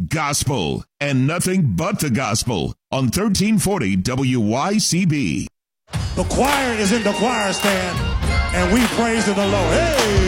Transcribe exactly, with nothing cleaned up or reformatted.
gospel, and nothing but the gospel on thirteen forty W Y C B. The choir is in the choir stand, and we praise the Lord. Hey!